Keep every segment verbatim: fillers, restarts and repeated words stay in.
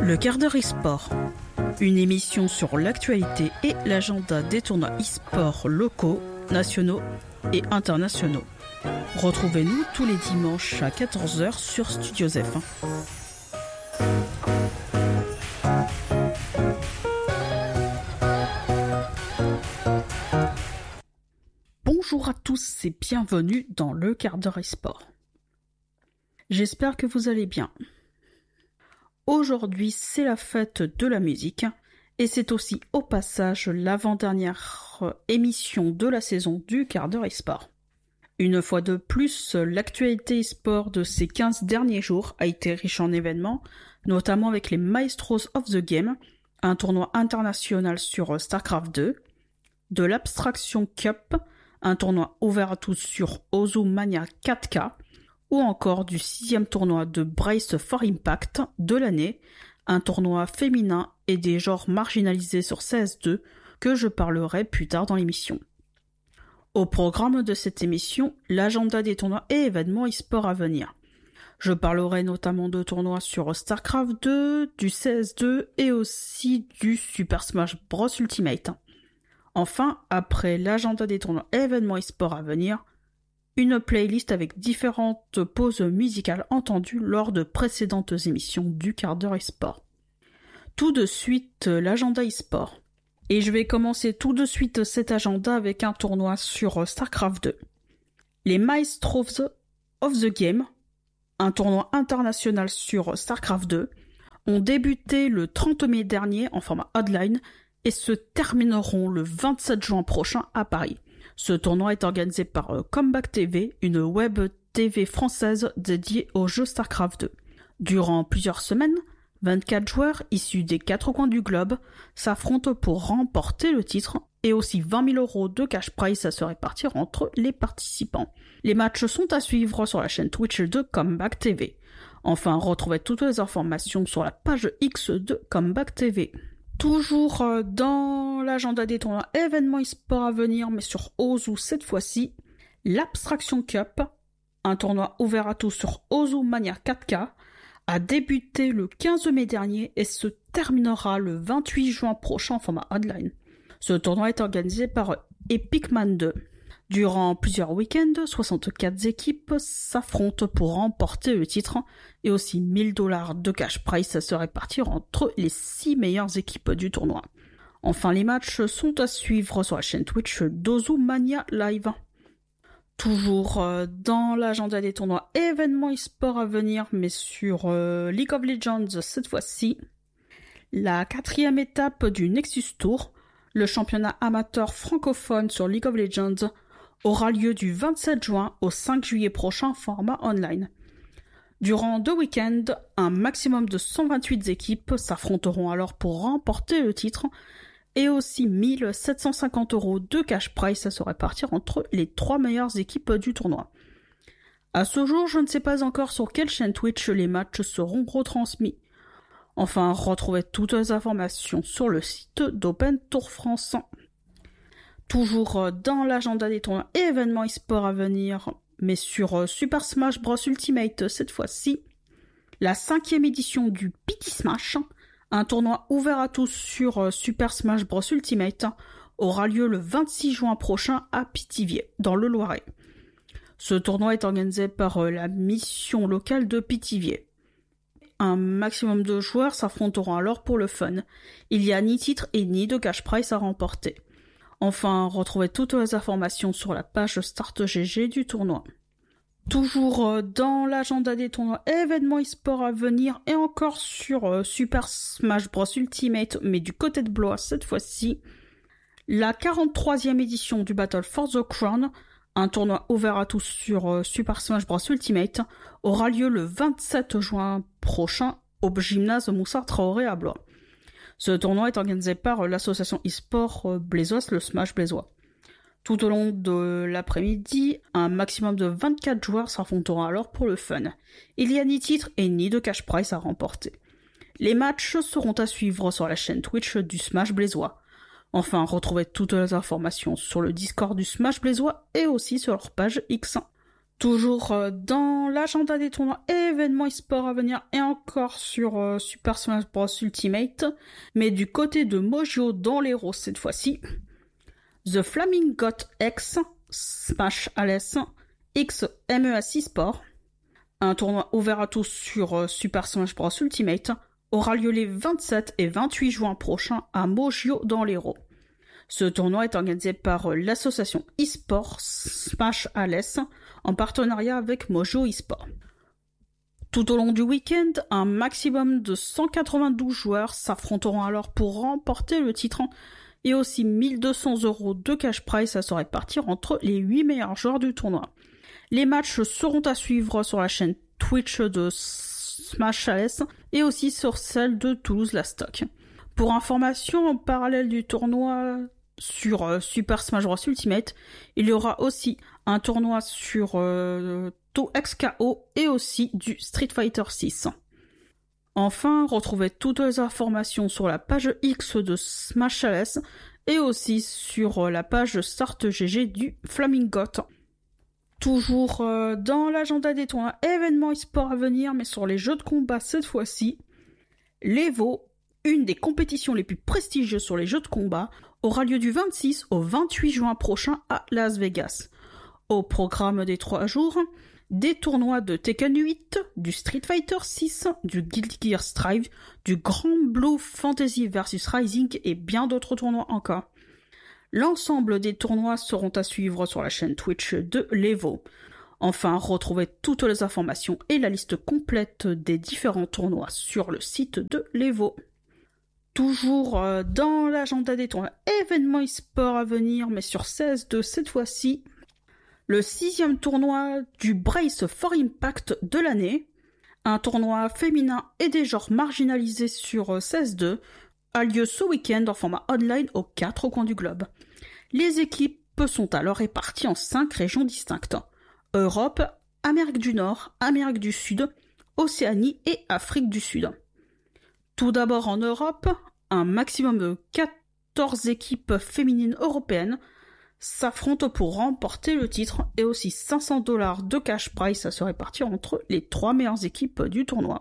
Le quart d'heure e-sport, une émission sur l'actualité et l'agenda des tournois e-sport locaux, nationaux et internationaux. Retrouvez-nous tous les dimanches à quatorze heures sur Studio F. Bonjour à tous et bienvenue dans le quart d'heure e-sport. J'espère que vous allez bien. Aujourd'hui, c'est la fête de la musique et c'est aussi au passage l'avant-dernière émission de la saison du quart d'heure e-sport. Une fois de plus, l'actualité e-sport de ces quinze derniers jours a été riche en événements, notamment avec les Maestros of the Game, un tournoi international sur StarCraft deux, de l'Abstraction Cup, un tournoi ouvert à tous sur Ozumania quatre K, ou encore du sixième tournoi de Brace for Impact de l'année, un tournoi féminin et des genres marginalisés sur C S deux que je parlerai plus tard dans l'émission. Au programme de cette émission, l'agenda des tournois et événements e-sport à venir. Je parlerai notamment de tournois sur StarCraft deux, du C S deux et aussi du Super Smash Bros Ultimate. Enfin, après l'agenda des tournois et événements e-sport à venir, une playlist avec différentes pauses musicales entendues lors de précédentes émissions du quart d'heure e-sport. Tout de suite, l'agenda e-sport. Et je vais commencer tout de suite cet agenda avec un tournoi sur StarCraft deux. Les Maestros of the Game, un tournoi international sur StarCraft deux, ont débuté le trente mai dernier en format online et se termineront le vingt-sept juin prochain à Paris. Ce tournoi est organisé par Comeback T V, une web T V française dédiée au jeu StarCraft deux. Durant plusieurs semaines, vingt-quatre joueurs issus des quatre coins du globe s'affrontent pour remporter le titre et aussi vingt mille euros de cash prize à se répartir entre les participants. Les matchs sont à suivre sur la chaîne Twitch de Comeback T V. Enfin, retrouvez toutes les informations sur la page X de Comeback T V. Toujours dans l'agenda des tournois événements e-sport à venir, mais sur Ozu cette fois-ci, l'Abstraction Cup, un tournoi ouvert à tous sur Ozumania quatre K, a débuté le quinze mai dernier et se terminera le vingt-huit juin prochain en format online. Ce tournoi est organisé par Epicman deux. Durant plusieurs week-ends, soixante-quatre équipes s'affrontent pour remporter le titre et aussi mille dollars de cash prize à se répartir entre les six meilleures équipes du tournoi. Enfin, les matchs sont à suivre sur la chaîne Twitch d'Ozumania Live. Toujours dans l'agenda des tournois événements e-sport à venir, mais sur euh, League of Legends cette fois-ci, la quatrième étape du Nexus Tour, le championnat amateur francophone sur League of Legends, aura lieu du vingt-sept juin au cinq juillet prochain en format online. Durant deux week-ends, un maximum de cent vingt-huit équipes s'affronteront alors pour remporter le titre et aussi mille sept cent cinquante euros de cash prize à se répartir entre les trois meilleures équipes du tournoi. À ce jour, je ne sais pas encore sur quelle chaîne Twitch les matchs seront retransmis. Enfin, retrouvez toutes les informations sur le site d'Open Tour France. Toujours dans l'agenda des tournois et événements e-sport à venir, mais sur Super Smash Bros Ultimate cette fois-ci, la cinquième édition du P T Smash, un tournoi ouvert à tous sur Super Smash Bros Ultimate, aura lieu le vingt-six juin prochain à Pithiviers, dans le Loiret. Ce tournoi est organisé par la mission locale de Pithiviers. Un maximum de joueurs s'affronteront alors pour le fun. Il n'y a ni titre et ni de cash prize à remporter. Enfin, retrouvez toutes les informations sur la page Start G G du tournoi. Toujours dans l'agenda des tournois événements e-sport à venir et encore sur euh, Super Smash Bros Ultimate, mais du côté de Blois cette fois-ci, la quarante-troisième édition du Battle for the Crown, un tournoi ouvert à tous sur euh, Super Smash Bros Ultimate, aura lieu le vingt-sept juin prochain au gymnase Moussa Traoré à Blois. Ce tournoi est organisé par l'association e-sport blésoise, le Smash Blésois. Tout au long de l'après-midi, un maximum de vingt-quatre joueurs s'affronteront alors pour le fun. Il n'y a ni titre et ni de cash prize à remporter. Les matchs seront à suivre sur la chaîne Twitch du Smash Blésois. Enfin, retrouvez toutes les informations sur le Discord du Smash Blésois et aussi sur leur page X. Toujours euh, dans l'agenda des tournois et événements e-sport à venir et encore sur euh, Super Smash Bros Ultimate, mais du côté de Mojo dans l'héros cette fois-ci, The Flaming God X Smash Alice X M E S eSport, un tournoi ouvert à tous sur euh, Super Smash Bros Ultimate, aura lieu les vingt-sept et vingt-huit juin prochains à Mojo dans l'héros. Ce tournoi est organisé par euh, l'association eSport Smash Alice en partenariat avec Mojo eSport. Tout au long du week-end, un maximum de cent quatre-vingt-douze joueurs s'affronteront alors pour remporter le titre et aussi mille deux cents euros de cash prize à se répartir entre les huit meilleurs joueurs du tournoi. Les matchs seront à suivre sur la chaîne Twitch de Smash Alice et aussi sur celle de Toulouse La Stock. Pour information, en parallèle du tournoi sur euh, Super Smash Bros Ultimate, il y aura aussi un tournoi sur euh, To X K O et aussi du Street Fighter six. Enfin, retrouvez toutes les informations sur la page X de Smash Alice et aussi sur euh, la page Start G G du Flaming God. Toujours euh, dans l'agenda des tournois événements e-sport à venir, mais sur les jeux de combat cette fois-ci, l'Evo, une des compétitions les plus prestigieuses sur les jeux de combat, aura lieu du vingt-six au vingt-huit juin prochain à Las Vegas. Au programme des trois jours, des tournois de Tekken huit, du Street Fighter six, du Guilty Gear Strive, du Grand Blue Fantasy versus Rising et bien d'autres tournois encore. L'ensemble des tournois seront à suivre sur la chaîne Twitch de l'Evo. Enfin, retrouvez toutes les informations et la liste complète des différents tournois sur le site de l'Evo. Toujours dans l'agenda des tournois événements e-sport à venir, mais sur C S deux cette fois-ci, le sixième tournoi du Brace for Impact de l'année, un tournoi féminin et des genres marginalisés sur C S deux, a lieu ce week-end en format online aux quatre coins du globe. Les équipes sont alors réparties en cinq régions distinctes: Europe, Amérique du Nord, Amérique du Sud, Océanie et Afrique du Sud. Tout d'abord en Europe, un maximum de quatorze équipes féminines européennes s'affrontent pour remporter le titre et aussi cinq cents dollars de cash prize à se répartir entre les trois meilleures équipes du tournoi.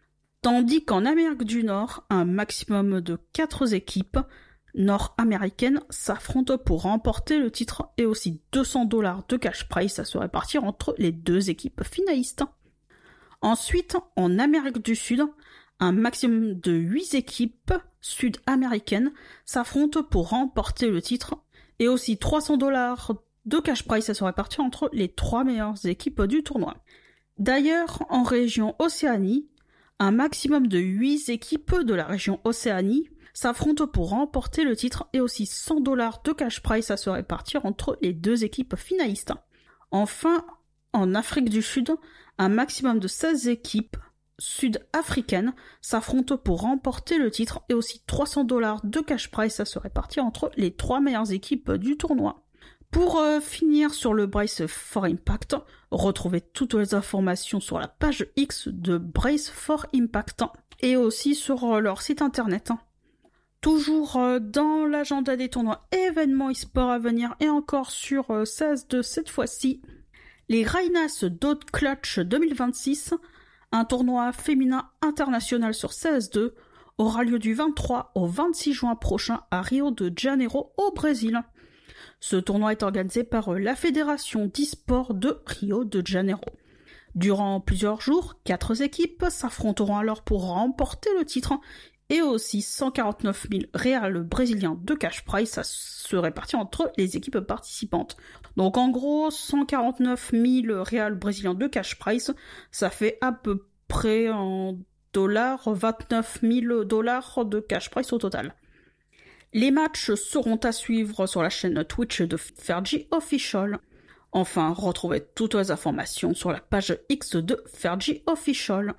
Tandis qu'en Amérique du Nord, un maximum de quatre équipes nord-américaines s'affrontent pour remporter le titre et aussi deux cents dollars de cash prize à se répartir entre les deux équipes finalistes. Ensuite, en Amérique du Sud, un maximum de huit équipes sud-américaines s'affrontent pour remporter le titre et aussi trois cents dollars de cash prize à se répartir entre les trois meilleures équipes du tournoi. D'ailleurs, en région Océanie, un maximum de huit équipes de la région Océanie s'affrontent pour remporter le titre et aussi cent dollars de cash prize à se répartir entre les deux équipes finalistes. Enfin, en Afrique du Sud, un maximum de seize équipes sud-africaines s'affrontent pour remporter le titre et aussi trois cents dollars de cash prize à se répartir entre les trois meilleures équipes du tournoi. Pour euh, finir sur le Brace for Impact, retrouvez toutes les informations sur la page X de Brace for Impact et aussi sur euh, leur site internet. Toujours euh, dans l'agenda des tournois événements e-sport à venir et encore sur euh, C S deux cette fois-ci, les Rainas Dot Clutch deux mille vingt-six, un tournoi féminin international sur C S deux, aura lieu du vingt-trois au vingt-six juin prochain à Rio de Janeiro au Brésil. Ce tournoi est organisé par la Fédération d'e-sport de Rio de Janeiro. Durant plusieurs jours, quatre équipes s'affronteront alors pour remporter le titre et aussi cent quarante-neuf mille réals brésiliens de cash prize à se répartir entre les équipes participantes. Donc en gros, cent quarante-neuf mille réals brésiliens de cash prize, ça fait à peu près en dollars vingt-neuf mille dollars de cash prize au total. Les matchs seront à suivre sur la chaîne Twitch de Fergie Official. Enfin, retrouvez toutes les informations sur la page X de Fergie Official.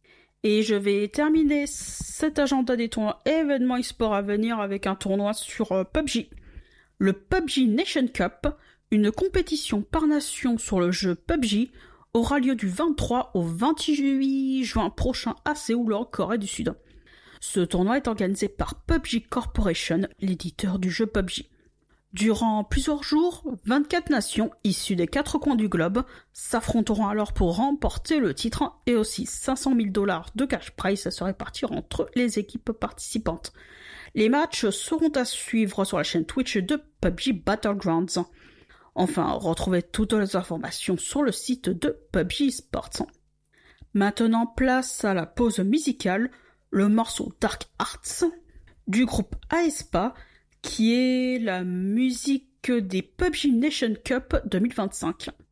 Et je vais terminer cet agenda des tournois événements e-sport à venir avec un tournoi sur euh, P U B G. Le P U B G Nation Cup, une compétition par nation sur le jeu P U B G, aura lieu du vingt-trois au vingt-huit juin prochain à Séoul, en Corée du Sud. Ce tournoi est organisé par P U B G Corporation, l'éditeur du jeu P U B G. Durant plusieurs jours, vingt-quatre nations issues des quatre coins du globe s'affronteront alors pour remporter le titre et aussi cinq cent mille dollars de cash prize à se répartir entre les équipes participantes. Les matchs seront à suivre sur la chaîne Twitch de P U B G Battlegrounds. Enfin, retrouvez toutes les informations sur le site de P U B G Sports. Maintenant, place à la pause musicale, le morceau Dark Arts du groupe aespa, qui est la musique des P U B G Nation Cup deux mille vingt-cinq.